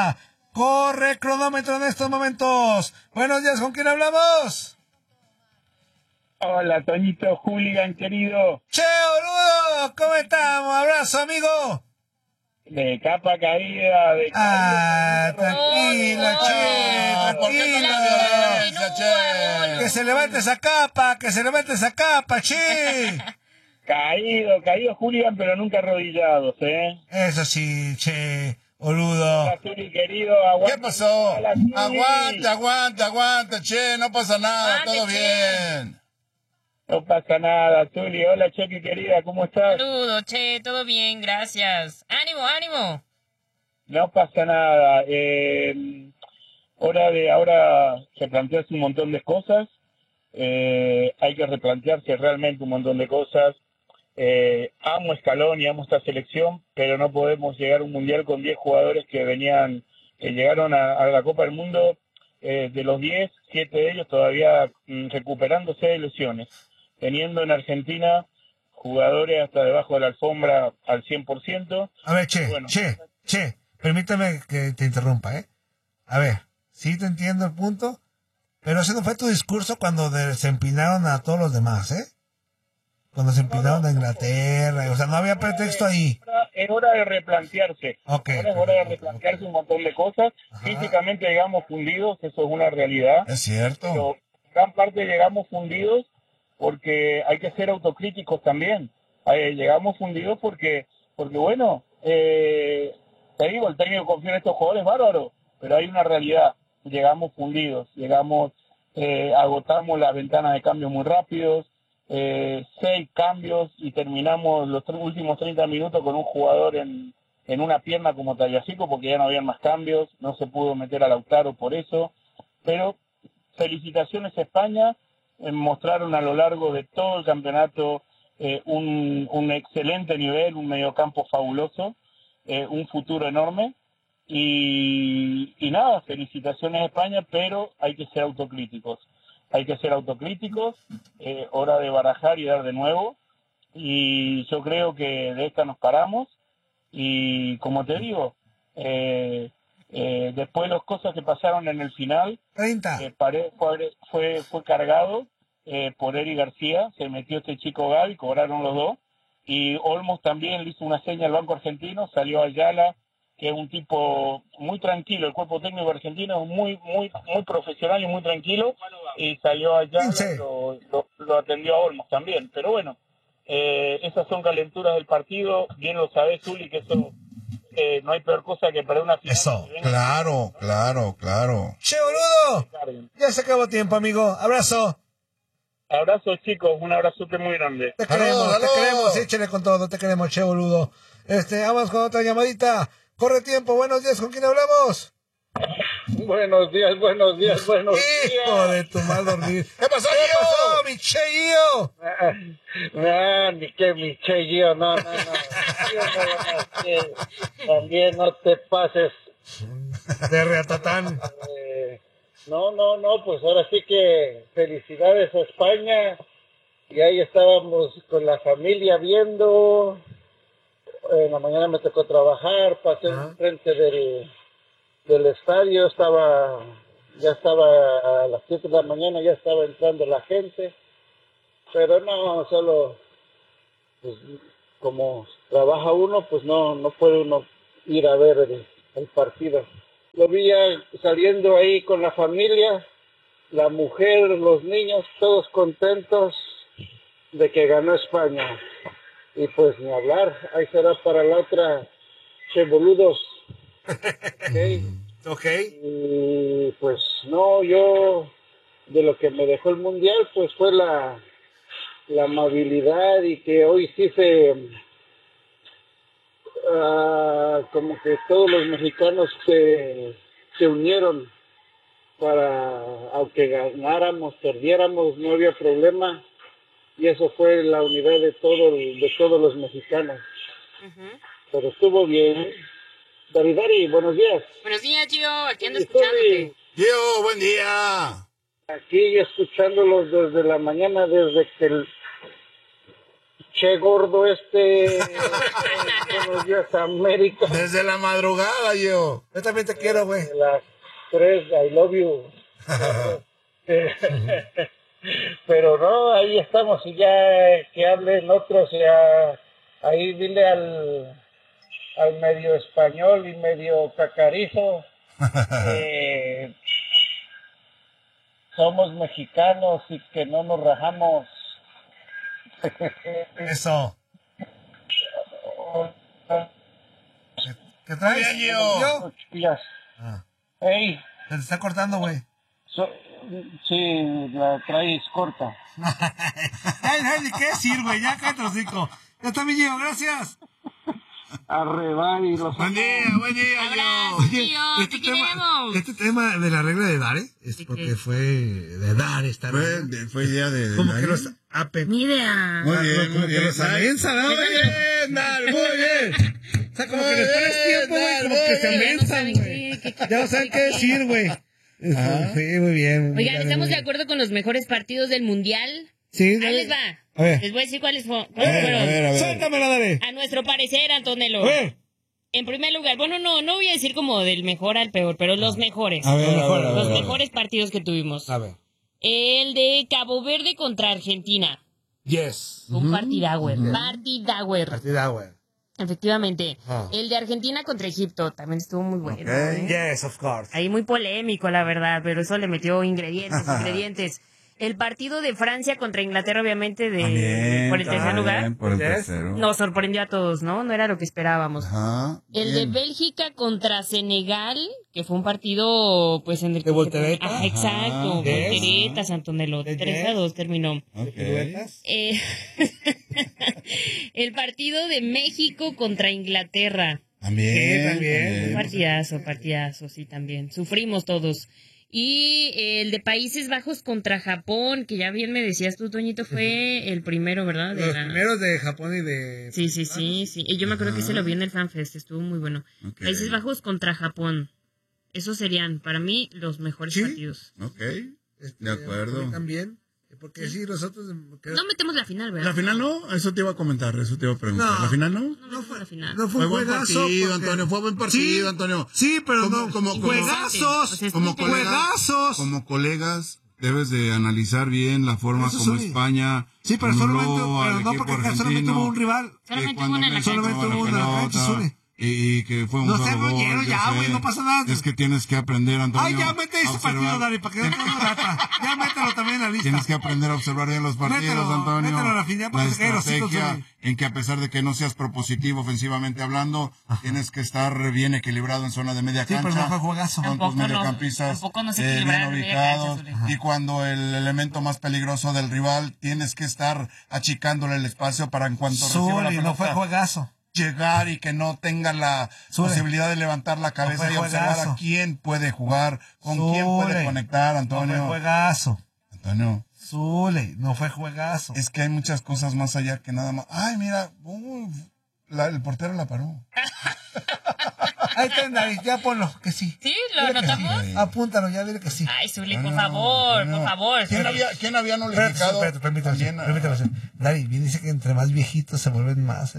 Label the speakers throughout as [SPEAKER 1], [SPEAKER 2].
[SPEAKER 1] llamadita. Corre cronómetro en estos momentos. Buenos días, ¿con quién hablamos?
[SPEAKER 2] Hola, Toñito Hooligan, querido.
[SPEAKER 1] Che, boludo, ¿cómo estamos? Abrazo, amigo.
[SPEAKER 2] De capa caída, de
[SPEAKER 1] tranquilo, che, tranquilo. Que se levante esa capa, che.
[SPEAKER 2] Caído Hooligan, pero nunca arrodillados,
[SPEAKER 1] Eso sí, che, boludo.
[SPEAKER 2] Hola, Turi, querido, aguanta.
[SPEAKER 3] ¿Qué pasó? Aguanta, che, no pasa nada, todo bien.
[SPEAKER 2] No pasa nada, Tuli. Hola, Chequi, querida, ¿cómo estás?
[SPEAKER 4] Saludos, che, todo bien, gracias. ¡Ánimo!
[SPEAKER 2] No pasa nada. Ahora replantearse un montón de cosas. Hay que replantearse realmente un montón de cosas. Amo Scaloni, amo esta selección, pero no podemos llegar a un mundial con 10 jugadores que llegaron a la Copa del Mundo. De los 10, 7 de ellos todavía recuperándose de lesiones. Teniendo en Argentina jugadores hasta debajo de la alfombra al 100%.
[SPEAKER 1] A ver, che, permítame que te interrumpa, A ver, sí te entiendo el punto, pero ese no fue tu discurso cuando se empinaron a todos los demás, Cuando se empinaron a Inglaterra, o sea, no había pretexto ahí.
[SPEAKER 2] Es hora de replantearse.
[SPEAKER 1] Okay,
[SPEAKER 2] ahora es hora de replantearse un montón de cosas.
[SPEAKER 1] Ajá.
[SPEAKER 2] Físicamente llegamos fundidos, eso es una realidad.
[SPEAKER 1] Es cierto.
[SPEAKER 2] Pero gran parte llegamos fundidos porque hay que ser autocríticos también. Llegamos fundidos porque bueno, te digo, el técnico confía en estos jugadores bárbaros, pero hay una realidad. Llegamos fundidos, agotamos las ventanas de cambio muy rápidos, 6 cambios y terminamos los últimos 30 minutos con un jugador en una pierna como Tagliafico porque ya no había más cambios, no se pudo meter a Lautaro por eso, pero felicitaciones a España, mostraron a lo largo de todo el campeonato un excelente nivel, un mediocampo fabuloso, un futuro enorme y nada, felicitaciones a España, pero hay que ser autocríticos. Hora de barajar y dar de nuevo, y yo creo que de esta nos paramos, y como te digo, después de las cosas que pasaron en el final,
[SPEAKER 1] 30.
[SPEAKER 2] Paredes fue cargado por Eric García, se metió este chico Gavi, cobraron los dos, y Olmos también le hizo una seña al banco argentino, salió Ayala, que es un tipo muy tranquilo, el cuerpo técnico argentino es muy profesional y muy tranquilo, y salió Ayala, lo atendió a Olmos también, pero bueno, esas son calenturas del partido, bien lo sabés, Zuli, que eso no hay peor cosa que perder una final.
[SPEAKER 3] Eso, claro.
[SPEAKER 1] Che, boludo, ya se acabó tiempo, amigo, abrazo.
[SPEAKER 2] Abrazo, chicos, un abrazote muy grande.
[SPEAKER 1] Te queremos, échale con todo, te queremos, che, boludo. Vamos con otra llamadita. Corre tiempo, buenos días, ¿con quién hablamos?
[SPEAKER 2] Buenos días.
[SPEAKER 1] Hijo de tu mal dormir.
[SPEAKER 3] ¿Qué pasó,
[SPEAKER 1] mi Che Gio?
[SPEAKER 2] Ni que mi Che Gio, no. También no te pases.
[SPEAKER 1] De Reatatán.
[SPEAKER 2] No, pues ahora sí que felicidades a España. Y ahí estábamos con la familia viendo. En la mañana me tocó trabajar, pasé enfrente del estadio, ya estaba a las 7 de la mañana, ya estaba entrando la gente, pero no, solo, pues, como trabaja uno, pues no puede uno ir a ver el partido. Lo vi ya saliendo ahí con la familia, la mujer, los niños, todos contentos de que ganó España. Y pues ni hablar, ahí será para la otra, che boludos.
[SPEAKER 1] Ok.
[SPEAKER 2] Y pues no, yo de lo que me dejó el mundial pues fue la amabilidad, y que hoy sí como que todos los mexicanos se unieron para, aunque ganáramos, perdiéramos, no había problema. Y eso fue la unidad de todos los mexicanos. Pero estuvo bien. Dari, buenos días.
[SPEAKER 4] Buenos días, Gio, aquí ando escuchándote.
[SPEAKER 3] Gio, buen día.
[SPEAKER 2] Aquí escuchándolos desde la mañana, desde que el che gordo Buenos días, América.
[SPEAKER 3] Desde la madrugada, yo.
[SPEAKER 1] Yo también te quiero, güey.
[SPEAKER 2] Las 3, I love you. Pero no, ahí estamos y ya que hablen otros, ya ahí dile al medio español y medio cacarizo, somos mexicanos y que no nos rajamos.
[SPEAKER 1] Eso. ¿Qué traes?
[SPEAKER 3] Bien,
[SPEAKER 1] ¿Yo?
[SPEAKER 2] Hostias.
[SPEAKER 1] Ah,
[SPEAKER 2] Ey,
[SPEAKER 1] se te está cortando, güey.
[SPEAKER 2] sí, la traes corta.
[SPEAKER 1] Ay, ¿qué decir, güey? Ya cállate, hocico. Ya también llego, gracias.
[SPEAKER 2] Arrebar y los...
[SPEAKER 3] Buen día,
[SPEAKER 4] Abrazo,
[SPEAKER 3] yo.
[SPEAKER 4] tío, te queremos.
[SPEAKER 1] Este tema de la regla de Dare es
[SPEAKER 4] ¿De
[SPEAKER 1] porque
[SPEAKER 4] qué?
[SPEAKER 1] fue de Dare esta regla.
[SPEAKER 3] Fue idea de...
[SPEAKER 1] Como que
[SPEAKER 3] Dani.
[SPEAKER 1] los apen...
[SPEAKER 4] Ni idea.
[SPEAKER 3] Muy bien,
[SPEAKER 1] como
[SPEAKER 3] muy
[SPEAKER 1] que
[SPEAKER 3] bien.
[SPEAKER 1] los amensa, ¿no?
[SPEAKER 3] Muy bien, Dani, muy bien.
[SPEAKER 1] O sea, como que les pones tiempo, güey, como que se
[SPEAKER 4] Ya no
[SPEAKER 1] amensan,
[SPEAKER 4] saben
[SPEAKER 1] güey.
[SPEAKER 4] qué-
[SPEAKER 1] Ya no saben qué decir, güey. Sí, muy bien.
[SPEAKER 4] Oigan, ¿estamos de acuerdo con los mejores partidos del Mundial?
[SPEAKER 1] Sí,
[SPEAKER 4] Ahí les va.
[SPEAKER 1] A ver.
[SPEAKER 4] Les voy a decir cuáles fueron.
[SPEAKER 3] A ver.
[SPEAKER 1] Suéltamela, Dare.
[SPEAKER 4] A nuestro parecer, Antonello.
[SPEAKER 1] A ver.
[SPEAKER 4] En primer lugar, bueno, no voy a decir como del mejor al peor, pero los mejores.
[SPEAKER 1] A ver,
[SPEAKER 4] Los mejores partidos que tuvimos.
[SPEAKER 1] A ver.
[SPEAKER 4] El de Cabo Verde contra Argentina.
[SPEAKER 1] Yes.
[SPEAKER 4] Un partidawer. Partidawer.
[SPEAKER 1] Partida, güey.
[SPEAKER 4] Efectivamente.
[SPEAKER 1] Ah.
[SPEAKER 4] El de Argentina contra Egipto también estuvo muy bueno. ¿eh?
[SPEAKER 1] Yes, of course.
[SPEAKER 4] Ahí muy polémico, la verdad, pero eso le metió ingredientes. El partido de Francia contra Inglaterra, obviamente, por el tercer lugar,
[SPEAKER 3] Por el
[SPEAKER 1] Yes.
[SPEAKER 3] tercero.
[SPEAKER 4] nos sorprendió a todos, ¿no? No era lo que esperábamos.
[SPEAKER 3] Ajá.
[SPEAKER 4] El de Bélgica contra Senegal, que fue un partido, pues, en el
[SPEAKER 1] ¿De voltereta?
[SPEAKER 4] Ajá, exacto,
[SPEAKER 1] Yes.
[SPEAKER 4] volteretas, Antonello.
[SPEAKER 1] De
[SPEAKER 4] 3-2 terminó.
[SPEAKER 3] Ok.
[SPEAKER 4] Eh, el partido de México contra Inglaterra.
[SPEAKER 3] También.
[SPEAKER 1] Sí, también.
[SPEAKER 4] Partidazo, sí, también. Sufrimos todos. Y el de Países Bajos contra Japón, que ya bien me decías tú, Toñito, fue el primero, ¿verdad?
[SPEAKER 1] Los primeros de Japón y de...
[SPEAKER 4] Sí. Y yo me acuerdo que se lo vi en el FanFest, estuvo muy bueno.
[SPEAKER 3] Ok.
[SPEAKER 4] Países Bajos contra Japón. Esos serían, para mí, los mejores
[SPEAKER 1] ¿Sí?
[SPEAKER 4] partidos.
[SPEAKER 3] Ok.
[SPEAKER 1] Este,
[SPEAKER 3] De acuerdo.
[SPEAKER 1] a mí también. Porque sí, nosotros... creo-
[SPEAKER 4] No metemos la final, ¿verdad?
[SPEAKER 3] La final no, eso te iba a comentar, eso te iba a preguntar.
[SPEAKER 1] No.
[SPEAKER 3] ¿La final no?
[SPEAKER 4] No metemos la final.
[SPEAKER 1] No fue
[SPEAKER 3] Fue
[SPEAKER 1] un
[SPEAKER 3] buen
[SPEAKER 1] juegazo.
[SPEAKER 3] partido,
[SPEAKER 1] porque-
[SPEAKER 3] Antonio, fue buen partido, Antonio.
[SPEAKER 1] Sí, pero
[SPEAKER 3] Como-
[SPEAKER 1] no.
[SPEAKER 3] como-
[SPEAKER 1] juegazos.
[SPEAKER 4] Pues es-
[SPEAKER 3] Como colegas,
[SPEAKER 1] juegazos.
[SPEAKER 3] como colegas, debes de analizar bien la forma
[SPEAKER 1] Eso
[SPEAKER 3] como
[SPEAKER 1] sí.
[SPEAKER 3] España
[SPEAKER 1] Sí, pero
[SPEAKER 3] anuló
[SPEAKER 1] solamente,
[SPEAKER 3] al
[SPEAKER 1] pero no
[SPEAKER 3] equipo
[SPEAKER 1] porque solamente
[SPEAKER 3] argentino,
[SPEAKER 1] hubo un rival.
[SPEAKER 4] Solamente
[SPEAKER 3] que cuando
[SPEAKER 4] uno en la
[SPEAKER 3] México
[SPEAKER 4] cancha.
[SPEAKER 1] Solamente
[SPEAKER 3] tuvo
[SPEAKER 1] uno en la cancha,
[SPEAKER 3] pelota,
[SPEAKER 1] Zuli.
[SPEAKER 3] y que fue un
[SPEAKER 1] No
[SPEAKER 3] solo
[SPEAKER 1] seas
[SPEAKER 3] gol,
[SPEAKER 1] roñero
[SPEAKER 3] yo
[SPEAKER 1] ya,
[SPEAKER 3] sé.
[SPEAKER 1] güey, no pasa nada.
[SPEAKER 3] Es que tienes que aprender, Antonio.
[SPEAKER 1] Ay, ya mete
[SPEAKER 3] a
[SPEAKER 1] ese
[SPEAKER 3] observar.
[SPEAKER 1] partido, Dani, para que no ponga rata. Ya mételo también en la lista.
[SPEAKER 3] Tienes que aprender a observar bien los partidos,
[SPEAKER 1] Mételo,
[SPEAKER 3] Antonio.
[SPEAKER 1] mételo a la final para
[SPEAKER 3] La
[SPEAKER 1] que se caigan los hijos,
[SPEAKER 3] estrategia
[SPEAKER 1] Zuli.
[SPEAKER 3] en que a pesar de que no seas propositivo ofensivamente hablando, tienes que estar bien equilibrado en zona de media
[SPEAKER 1] Sí,
[SPEAKER 3] cancha.
[SPEAKER 1] pero no fue juegazo.
[SPEAKER 3] Con tus
[SPEAKER 4] Tampoco no-
[SPEAKER 3] mediocampistas
[SPEAKER 4] tampoco no se
[SPEAKER 3] bien
[SPEAKER 4] equilibraron en media cancha,
[SPEAKER 3] ubicados.
[SPEAKER 4] Zuli.
[SPEAKER 3] Y cuando el elemento más peligroso del rival, tienes que estar achicándole el espacio para en cuanto reciba la
[SPEAKER 1] Zuli,
[SPEAKER 3] pelota,
[SPEAKER 1] no fue juegazo.
[SPEAKER 3] llegar y que no tenga la
[SPEAKER 1] Zuli.
[SPEAKER 3] posibilidad de levantar la cabeza
[SPEAKER 1] fue
[SPEAKER 3] y observar
[SPEAKER 1] juegazo.
[SPEAKER 3] a quién puede jugar, con quién
[SPEAKER 1] Zuli.
[SPEAKER 3] puede conectar,
[SPEAKER 1] No fue
[SPEAKER 3] Antonio.
[SPEAKER 1] juegazo.
[SPEAKER 3] Antonio,
[SPEAKER 1] Zuli, no fue juegazo.
[SPEAKER 3] es que hay muchas cosas más allá que nada más. Ay, mira, el portero la paró.
[SPEAKER 1] Ahí está, David, ya ponlo, que sí.
[SPEAKER 4] ¿Sí? ¿Lo
[SPEAKER 1] Dile que
[SPEAKER 4] anotamos?
[SPEAKER 1] sí. Apúntalo, ya dile que sí.
[SPEAKER 4] Ay, Zuli, por
[SPEAKER 3] No,
[SPEAKER 4] favor,
[SPEAKER 3] no.
[SPEAKER 4] por favor.
[SPEAKER 3] ¿Quién había notificado?
[SPEAKER 1] Permítame,
[SPEAKER 3] También,
[SPEAKER 1] David, bien dice que entre más viejitos se vuelven más,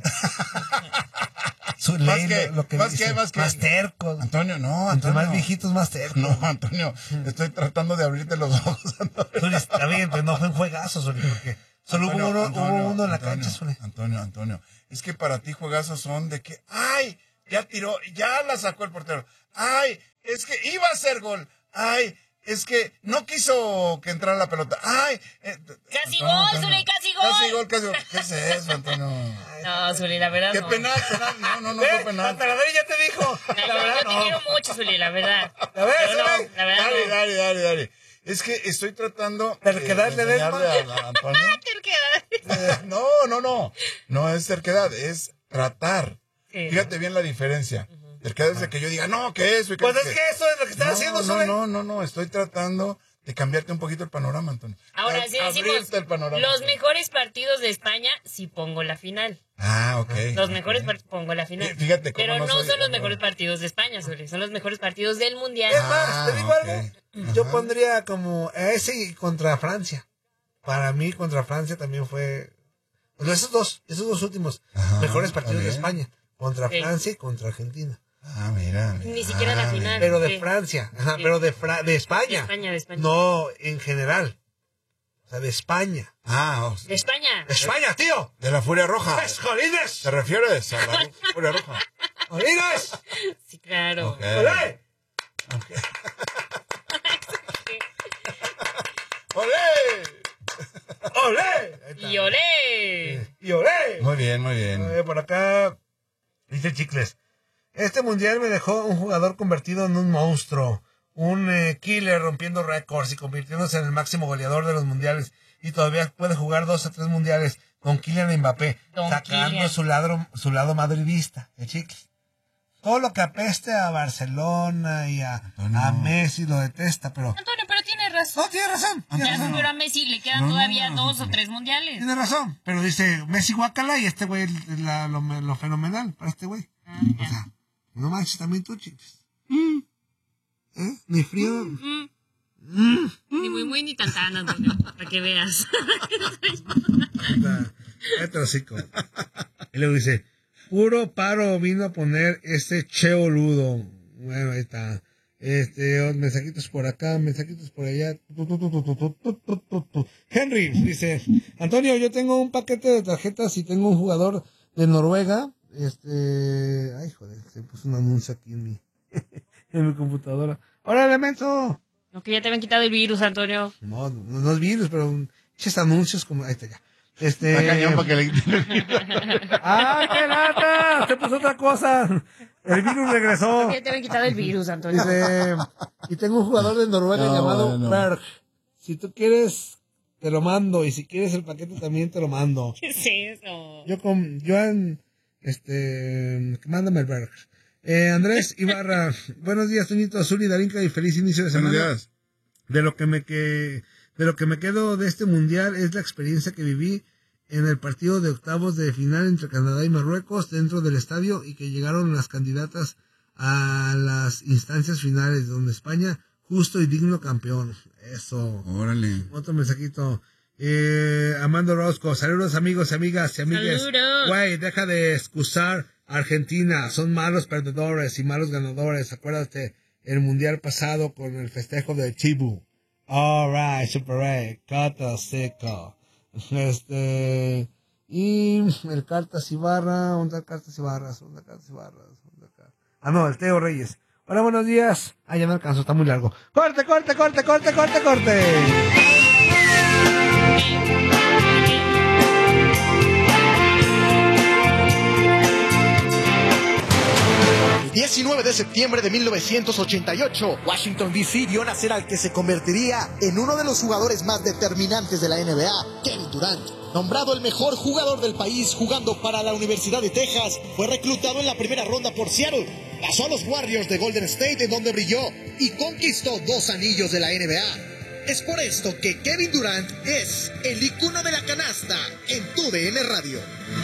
[SPEAKER 1] su
[SPEAKER 3] Más
[SPEAKER 1] ley,
[SPEAKER 3] que-
[SPEAKER 1] lo que
[SPEAKER 3] más
[SPEAKER 1] dice,
[SPEAKER 3] que- más que-
[SPEAKER 1] más tercos.
[SPEAKER 3] Antonio, no,
[SPEAKER 1] Entre
[SPEAKER 3] Antonio.
[SPEAKER 1] más viejitos, más tercos.
[SPEAKER 3] No, Antonio, estoy tratando de abrirte los ojos, Antonio.
[SPEAKER 1] Zuli, está bien, pero no fue un juegazo, Zuli, porque solo
[SPEAKER 3] Antonio,
[SPEAKER 1] hubo
[SPEAKER 3] Antonio,
[SPEAKER 1] uno en la
[SPEAKER 3] Antonio,
[SPEAKER 1] cancha, Zuli.
[SPEAKER 3] Antonio, es que para ti juegazos son de que, ay, ya tiró, ya la sacó el portero. Ay, es que iba a hacer gol. Ay, es que no quiso que entrara la pelota. Ay,
[SPEAKER 4] ¡Casi
[SPEAKER 3] Antonio,
[SPEAKER 4] gol,
[SPEAKER 3] Antonio.
[SPEAKER 4] Zuli, casi gol!
[SPEAKER 3] Casi gol. ¿Qué es eso, Antonio?
[SPEAKER 4] No, Zuli, la verdad
[SPEAKER 3] ¿Qué
[SPEAKER 4] no.
[SPEAKER 3] penal? No fue penal.
[SPEAKER 1] Pero David ya te dijo.
[SPEAKER 4] No, yo te quiero mucho, Zuli, la verdad.
[SPEAKER 1] La verdad,
[SPEAKER 4] Pero no,
[SPEAKER 1] Zuli.
[SPEAKER 4] la verdad no.
[SPEAKER 3] Dale. Es que estoy tratando
[SPEAKER 1] Terquedad de
[SPEAKER 3] enseñarle
[SPEAKER 1] Ledesma.
[SPEAKER 3] a Antonio.
[SPEAKER 4] Terquedad.
[SPEAKER 3] No es terquedad, es tratar.
[SPEAKER 4] Sí.
[SPEAKER 3] Fíjate bien la diferencia. Terquedad es de que yo diga, no, que eso. Y
[SPEAKER 1] Pues es que eso es lo que están haciendo, Zuli.
[SPEAKER 3] No, estoy tratando de cambiarte un poquito el panorama, Antonio.
[SPEAKER 4] Ahora sí decimos,
[SPEAKER 3] Abrirte el panorama.
[SPEAKER 4] los mejores partidos de España, sí pongo la final.
[SPEAKER 3] Ah, ok.
[SPEAKER 4] Los mejores partidos, pongo la final.
[SPEAKER 3] Fíjate cómo
[SPEAKER 4] Pero
[SPEAKER 3] no
[SPEAKER 4] no
[SPEAKER 3] soy-
[SPEAKER 4] son los mejores partidos de España, Zuli, son los mejores partidos del Mundial.
[SPEAKER 1] Es más, te digo
[SPEAKER 3] ok.
[SPEAKER 1] algo. Yo
[SPEAKER 3] Ajá.
[SPEAKER 1] pondría como ese contra Francia. Para mí, contra Francia también fue Bueno, esos dos últimos mejores partidos de España. Contra Francia y contra Argentina.
[SPEAKER 3] Mira.
[SPEAKER 4] Ni siquiera la final.
[SPEAKER 1] Pero de Francia. Ajá, pero de España.
[SPEAKER 4] De España.
[SPEAKER 1] No, en general. O sea, de España.
[SPEAKER 4] De España.
[SPEAKER 1] ¡De España, tío!
[SPEAKER 3] De la Furia Roja.
[SPEAKER 1] ¡Es Jolines!
[SPEAKER 3] ¿Te refieres a la Furia Roja?
[SPEAKER 1] ¡Jolines!
[SPEAKER 4] Sí, claro.
[SPEAKER 3] Okay.
[SPEAKER 1] ¡Olé! ¡Olé! ¡Olé!
[SPEAKER 4] ¡Y olé!
[SPEAKER 1] ¡Y olé!
[SPEAKER 3] Muy bien.
[SPEAKER 1] Por acá dice Chicles. Este mundial me dejó un jugador convertido en un monstruo. Un killer rompiendo récords y convirtiéndose en el máximo goleador de los mundiales. Y todavía puede jugar 2 o 3 mundiales con Kylian Mbappé. Sacando su lado madridista. El Chicles. Todo lo que apeste a Barcelona y a Messi lo detesta, pero...
[SPEAKER 4] Antonio, pero tiene razón.
[SPEAKER 1] No, tiene razón.
[SPEAKER 4] Ya superior a Messi, le quedan todavía 2 o 3 mundiales.
[SPEAKER 1] Tiene razón, pero dice Messi guácala y este güey lo fenomenal para este güey. O sea, no manches también tú, Chicles. Ni frío.
[SPEAKER 4] Ni muy ni tan Antonio, para que veas.
[SPEAKER 1] Cállate el hocico. Y luego dice, puro paro vino a poner este Cheo Ludo. Bueno, ahí está. Mensajitos por acá, mensajitos por allá. Henry dice, Antonio, yo tengo un paquete de tarjetas y tengo un jugador de Noruega. Ay, joder, se puso un anuncio aquí en mi computadora. ¡Órale, menso!
[SPEAKER 4] No, que ya te habían quitado el virus, Antonio.
[SPEAKER 1] No es virus, pero muchos anuncios como... Ahí está ya.
[SPEAKER 3] Está cañón para que le quiten el virus.
[SPEAKER 1] ¡Ah, qué lata! Se puso otra cosa. El virus regresó.
[SPEAKER 4] Ya te habían quitado el virus, Antonio.
[SPEAKER 1] Dice, y tengo un jugador de Noruega llamado Berg. Si tú quieres, te lo mando. Y si quieres el paquete, también te lo mando.
[SPEAKER 4] ¿Qué es eso?
[SPEAKER 1] Mándame el Berg. Andrés Ibarra, buenos días, Toñito Azul y Darinka, y feliz inicio de semana.
[SPEAKER 3] Buenos días.
[SPEAKER 1] De lo que me quedo de este mundial es la experiencia que viví en el partido de octavos de final entre Canadá y Marruecos dentro del estadio, y que llegaron las candidatas a las instancias finales, donde España, justo y digno campeón. Eso.
[SPEAKER 3] Órale.
[SPEAKER 1] Otro mensajito. Amando Rosco, saludos amigos y amigas y amigues.
[SPEAKER 4] Saludos.
[SPEAKER 1] Güey, deja de excusar a Argentina, son malos perdedores y malos ganadores. Acuérdate el mundial pasado con el festejo de Chibu. Alright, Super A, Cata Seca. Y el Cartas Ibarra, ¿dónde está Cartas Ibarra? No, el Teo Reyes. Hola, buenos días. Ya no alcanzo, está muy largo. ¡Corte!
[SPEAKER 5] 19 de septiembre de 1988, Washington D.C. vio nacer al que se convertiría en uno de los jugadores más determinantes de la NBA, Kevin Durant. Nombrado el mejor jugador del país jugando para la Universidad de Texas, fue reclutado en la primera ronda por Seattle. Pasó a los Warriors de Golden State, en donde brilló y conquistó 2 anillos de la NBA. Es por esto que Kevin Durant es el icono de la canasta en TUDN Radio.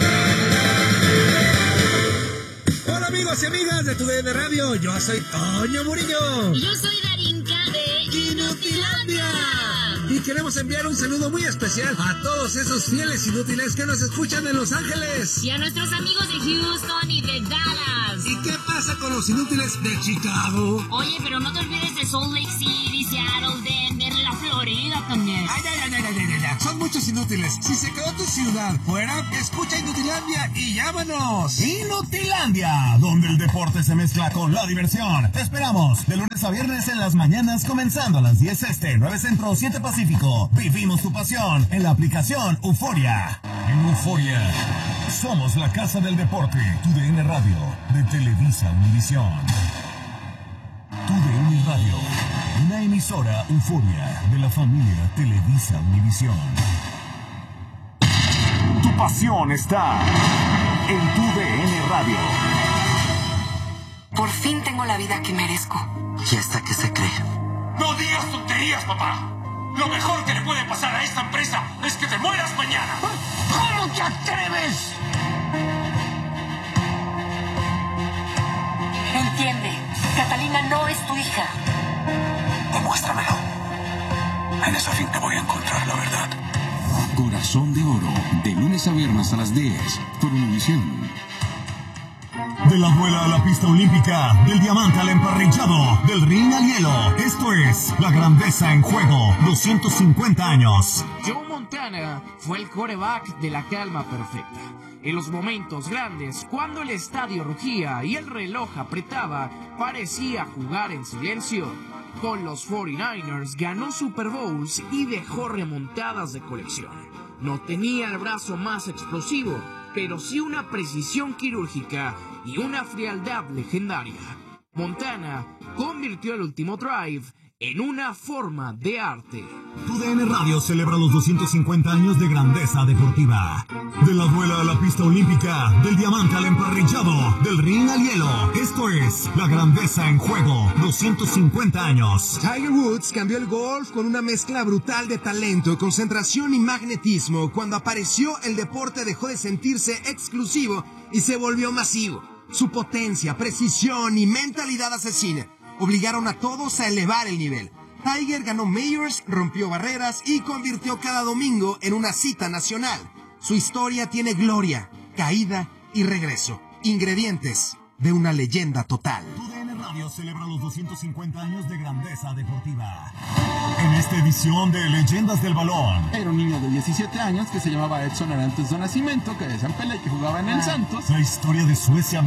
[SPEAKER 1] Hola amigos y amigas de TUDN Radio, yo soy Toño Murillo.
[SPEAKER 4] Y yo soy Darinka de Inutilandia.
[SPEAKER 1] Y queremos enviar un saludo muy especial a todos esos fieles inútiles que nos escuchan en Los Ángeles.
[SPEAKER 4] Y a nuestros amigos de Houston y de Dallas.
[SPEAKER 1] ¿Y qué pasa con los inútiles de Chicago?
[SPEAKER 4] Oye, pero no te olvides de Salt Lake City, Seattle, Denver, la Florida también.
[SPEAKER 1] Ya. Son muchos inútiles. Si se quedó tu ciudad fuera, escucha Inutilandia y llámanos.
[SPEAKER 6] Inutilandia, donde el deporte se mezcla con la diversión. Te esperamos de lunes a viernes en las mañanas, comenzando a las 10 9 Centro, 7 Pacífico. Vivimos tu pasión en la aplicación Euforia. En Euforia somos la casa del deporte. TUDN Radio de Televisa Univisión. TUDN Radio, una emisora Euforia de la familia Televisa Univisión. Tu pasión está en TUDN Radio.
[SPEAKER 7] Por fin tengo la vida que merezco.
[SPEAKER 8] ¿Y hasta qué se cree?
[SPEAKER 9] ¡No digas tonterías, papá! Lo mejor que le puede pasar a esta empresa es que te mueras mañana.
[SPEAKER 7] ¿Cómo te atreves? Entiende, Catalina no es tu hija.
[SPEAKER 8] Demuéstramelo. En esa fin te voy a encontrar la verdad.
[SPEAKER 9] Corazón de Oro, de lunes a viernes a las 10, por Univisión.
[SPEAKER 6] De la duela a la pista olímpica, del diamante al emparrillado, del ring al hielo. Esto es La Grandeza en Juego, 250 años.
[SPEAKER 10] Joe Montana fue el quarterback de la calma perfecta. En los momentos grandes, cuando el estadio rugía y el reloj apretaba, parecía jugar en silencio. Con los 49ers ganó Super Bowls y dejó remontadas de colección. No tenía el brazo más explosivo, pero sí una precisión quirúrgica y una frialdad legendaria. Montana convirtió el último drive en una forma de arte.
[SPEAKER 6] TUDN Radio celebra los 250 años de grandeza deportiva. De la duela a la pista olímpica, del diamante al emparrillado, del ring al hielo. Esto es La Grandeza en Juego, 250 años.
[SPEAKER 11] Tiger Woods cambió el golf con una mezcla brutal de talento, concentración y magnetismo. Cuando apareció, el deporte dejó de sentirse exclusivo y se volvió masivo. Su potencia, precisión y mentalidad asesina obligaron a todos a elevar el nivel. Tiger ganó Majors, rompió barreras y convirtió cada domingo en una cita nacional. Su historia tiene gloria, caída y regreso. Ingredientes de una leyenda total.
[SPEAKER 6] TUDN Radio celebra los 250 años de grandeza deportiva. En esta edición de Leyendas del Balón.
[SPEAKER 12] Era un niño de 17 años que se llamaba Edson Arantes de Nacimiento, que decían Pelé, que jugaba en el Santos.
[SPEAKER 6] La historia de Suecia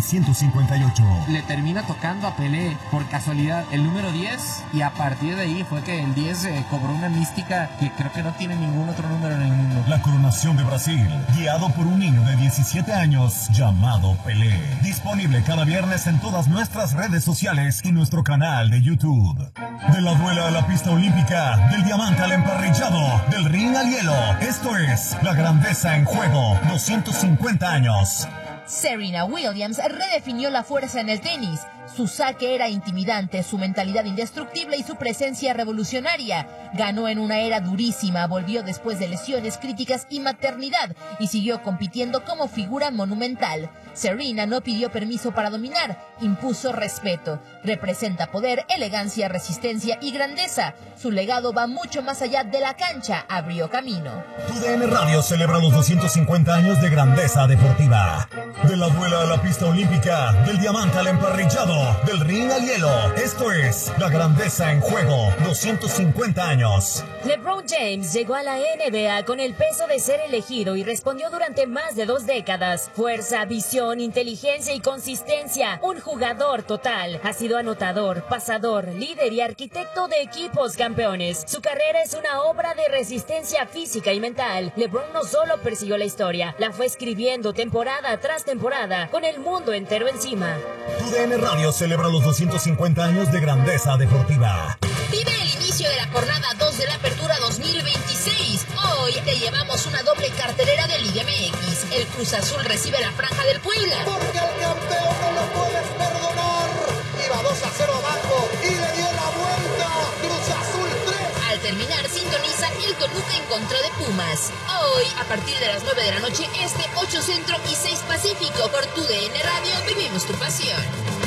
[SPEAKER 6] 1958.
[SPEAKER 13] Le termina tocando a Pelé, por casualidad, el número 10, y a partir de ahí fue que el 10 cobró una mística que creo que no tiene ningún otro número en el mundo.
[SPEAKER 6] La coronación de Brasil, guiado por un niño de 17 años llamado Pelé. Disponible cada viernes en todas nuestras redes sociales y nuestro canal de YouTube. De la duela a la pista olímpica, del diamante al emparrillado, del ring al hielo. Esto es La Grandeza en Juego, 250 años.
[SPEAKER 14] Serena Williams redefinió la fuerza en el tenis. Su saque era intimidante, su mentalidad indestructible y su presencia revolucionaria. Ganó en una era durísima, volvió después de lesiones críticas y maternidad y siguió compitiendo como figura monumental. Serena no pidió permiso para dominar, impuso respeto. Representa poder, elegancia, resistencia y grandeza. Su legado va mucho más allá de la cancha, abrió camino.
[SPEAKER 6] TUDN Radio celebra los 250 años de grandeza deportiva. De la duela a la pista olímpica, del diamante al emparrillado, del ring al hielo. Esto es La Grandeza en Juego, 250 años.
[SPEAKER 15] LeBron James llegó a la NBA con el peso de ser elegido y respondió durante más de 2 décadas. Fuerza, visión, inteligencia y consistencia. Un jugador total. Ha sido anotador, pasador, líder y arquitecto de equipos campeones. Su carrera es una obra de resistencia física y mental. LeBron no solo persiguió la historia, la fue escribiendo temporada tras temporada, con el mundo entero encima.
[SPEAKER 6] TUDN Radio celebra los 250 años de grandeza deportiva.
[SPEAKER 14] Vive el inicio de la jornada 2 de la Apertura 2026. Hoy te llevamos una doble cartelera de Liga MX. El Cruz Azul recibe la Franja del Puebla.
[SPEAKER 5] Porque al campeón no lo puedes perdonar. Iba 2-0 abajo y le dio la vuelta. Cruz Azul 3.
[SPEAKER 14] Al terminar, sintoniza el Toluca en contra de Pumas. Hoy, a partir de las 9 de la noche, 8 Centro y 6 Pacífico. Por TUDN Radio, vivimos tu pasión.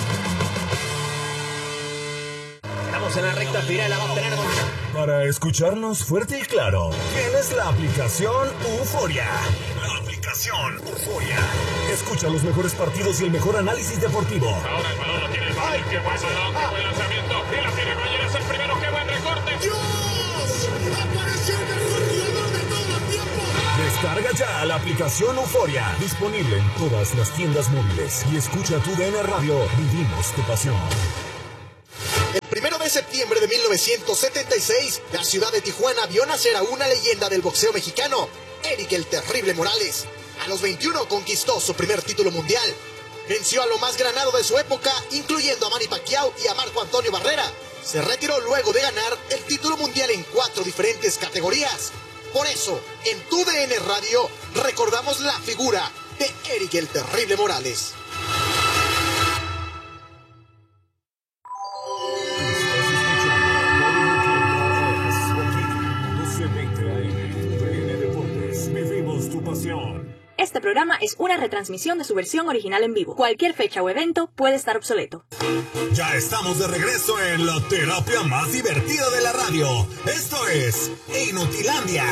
[SPEAKER 16] Estamos en la recta final, la vamos a tener con...
[SPEAKER 6] Para escucharnos fuerte y claro, tienes la aplicación Euforia. La aplicación Euforia. Escucha los mejores partidos y el mejor análisis deportivo.
[SPEAKER 9] Ahora el balón lo tiene el Bayern, qué buen balón, qué buen lanzamiento. Y la tiene Bayern, es el primero, qué buen recorte.
[SPEAKER 5] ¡Dios! ¡Apareció el mejor jugador de todo el tiempo!
[SPEAKER 6] Descarga ya la aplicación Euforia. Disponible en todas las tiendas móviles. Y escucha TUDN Radio. Vivimos tu pasión.
[SPEAKER 5] El 1 de septiembre de 1976, la ciudad de Tijuana vio nacer a una leyenda del boxeo mexicano, Eric el Terrible Morales. A los 21 conquistó su primer título mundial. Venció a lo más granado de su época, incluyendo a Manny Pacquiao y a Marco Antonio Barrera. Se retiró luego de ganar el título mundial en 4 diferentes categorías. Por eso, en TUDN Radio, recordamos la figura de Eric el Terrible Morales.
[SPEAKER 17] Este programa es una retransmisión de su versión original en vivo. Cualquier fecha o evento puede estar obsoleto.
[SPEAKER 6] Ya estamos de regreso en la terapia más divertida de la radio. Esto es Inutilandia.